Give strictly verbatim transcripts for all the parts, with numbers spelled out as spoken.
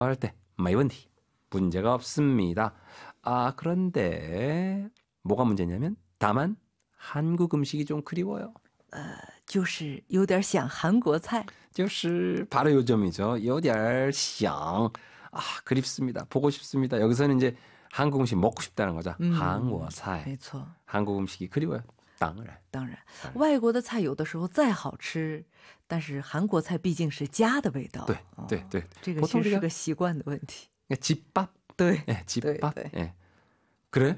할 때, 没问题. 문제가 없습니다. 아, 그런데 뭐가 문제냐면 다만 한국 음식이 좀 그리워요. 就是有点想韩国菜. 就是 바로 요점이죠. 有点想. 아, 그립습니다. 보고 싶습니다. 여기서는 이제 한국 음식 먹고 싶다는 거죠. 음, 한국菜. 没错. 한국 음식이 그리워요. 当然. 当然外国的菜有的时候再好吃但是韩国菜毕竟是家的味道对对对这个其实是个习惯的问题 집밥? 네. 네, 집밥. 네, 네. 네. 그래?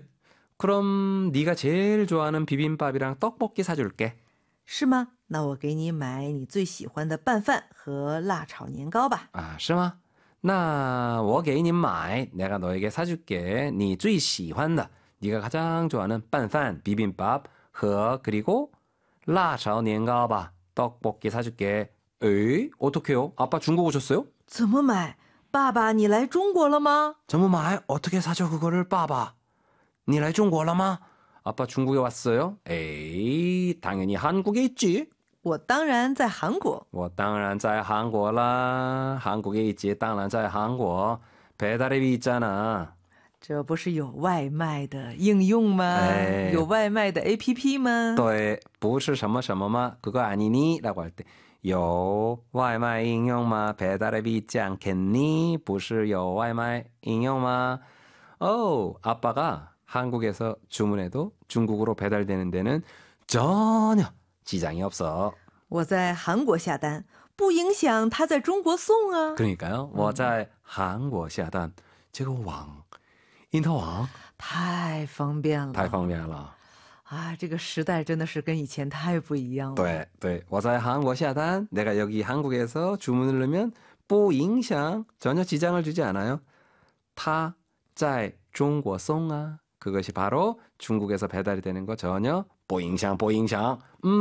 그럼 네가 제일 좋아하는 비빔밥이랑 떡볶이 사줄게. 是吗? 那我给你买你最喜欢的拌饭和辣炒年糕吧. 아, 是吗? 那我给你买 내가 너에게 사줄게. 네最喜欢的 네가 가장 좋아하는拌饭, 비빔밥, 和 그리고 辣炒年糕吧. 떡볶이 사줄게. 에이? 어떡해요? 아빠 중국 오셨어요? 怎么买? 爸爸你来中国了吗? 怎么买? 어떻게 사죠 그거를? 爸爸你来中国了吗? 아빠 중국에 왔어요? 에이, 당연히 한국에 있지. 我当然在韩国. 我当然在韩国啦. 한국에 있지. 当然在韩国. 배달앱이 있잖아. 这不是有外卖的应用吗? 에이. 有外卖的 에이피피吗? 对,不是什么什么吗? 그거 아니니? 라고 할 때, 有外卖应用吗? 배달앱이 있지 않겠니? 不是有外卖应用吗? 오, 아빠가 한국에서 주문해도 중국으로 배달되는 데는 전혀 지장이 없어. 我在韩国下单不影响他在中国送啊. 그러니까요. 我在韩国下单这个网 인터왕 太方便了太方便了啊这个时代真的是跟以前太不一样了对对我在韩国下单 내가 여기 한국에서 주문을 넣으면 不影响 전혀 지장을 주지 않아요. 他在中国送啊 그것이 바로 중국에서 배달이 되는 거 전혀 不影响不影响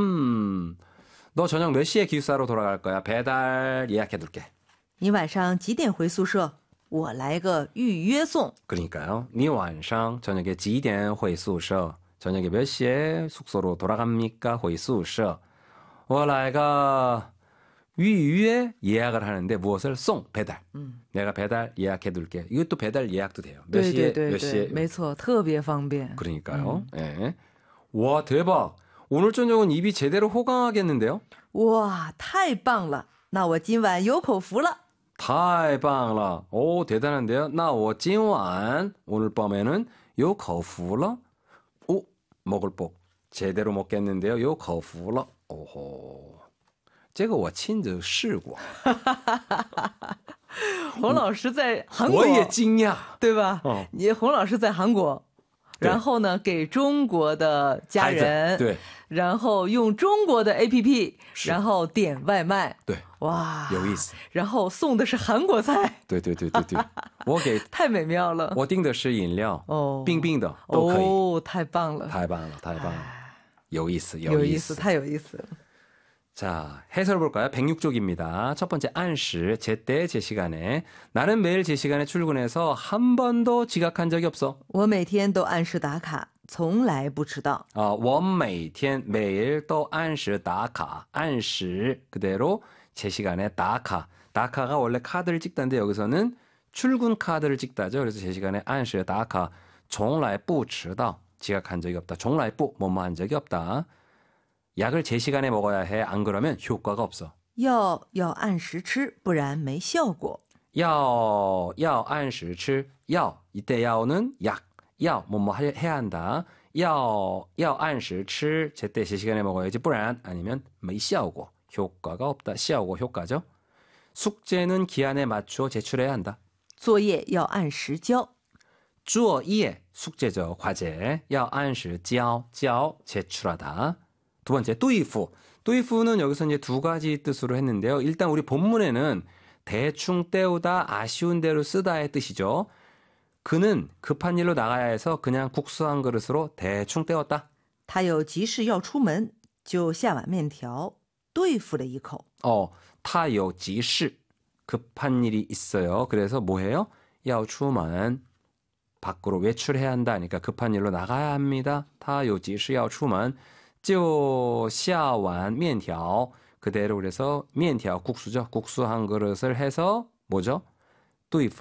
음, 너 저녁 몇 시에 기숙사로 돌아갈 거야? 배달 예약해둘게. 你晚上几点回宿舍?我来个预约送. 그러니까요. 你晚上 저녁에 几点回宿舍? 저녁에 몇 시에 숙소로 돌아갑니까? 回宿舍. 我来个预约 예약을 하는데 무엇을? 송, 배달. 음. 내가 배달 예약해둘게. 이것도 배달 예약도 돼요. 몇 시에, 몇 시에. 没错,特别方便. 그러니까요. 음. 예. 와, 대박. 오늘 저녁은 입이 제대로 호강하겠는데요? 와, 太棒了. 那我今晚有口福了. 太棒了. 오, 대단한데요. 那我今晚 오늘 밤에는 요 거푸러? 오, 먹을 복. 제대로 먹겠는데요. 요 거푸러. 오호. 这个我亲自试过. 洪老师在韩国我也惊讶对吧你洪老师在韩国然后呢给中国的家人对然后用中国的 에이피피 然后点外卖对哇有意思然后送的是韩国菜对对对对对我给太美妙了我订的是饮料哦冰冰的都可以哦太棒了太棒了太棒了有意思有意思太有意思了 자, 해설 볼까요? 백육 쪽입니다. 첫 번째, 안시, 제때, 제 시간에. 나는 매일 제 시간에 출근해서 한 번도 지각한 적이 없어. 我每天都按时打卡从来不迟到 어, 我每天 매일 또按时打卡. 按时 그대로 제 시간에打卡.打卡가 원래 카드를 찍다인데 여기서는 출근 카드를 찍다죠. 그래서 제 시간에 按时打卡. 从来不迟到. 지각한 적이 없다. 从来不 뭐뭐 한 적이 없다. 약을 제 시간에 먹어야 해. 안 그러면 효과가 없어. 药要按时吃不然没效果 야, 야, 按时吃. 야, 이때 야오는 약. 야, 뭐뭐 해야 한다. 야, 야, 按时吃. 제때 제 시간에 먹어야지. 不然 아니면 没效果. 효과가 없다. 效果 효과죠. 숙제는 기한에 맞추어 제출해야 한다. 作业要按时交作业 숙제죠. 과제. 要按时交, 交 제출하다. 두 번째, 对付. 对付는 여기서 이제 두 가지 뜻으로 했는데요. 일단 우리 본문에는 대충 때우다, 아쉬운 대로 쓰다의 뜻이죠. 그는 급한 일로 나가야 해서 그냥 국수 한 그릇으로 대충 때웠다. 他有急事要出门就下碗面条对付了一口 어, 他有急事. 급한 일이 있어요. 그래서 뭐 해요? 要出门. 밖으로 외출해야 한다. 그러니까 급한 일로 나가야 합니다. 他有急事要出门. 就下碗面条 그대로 그래서 面条 국수죠. 국수 한 그릇을 해서 뭐죠? 对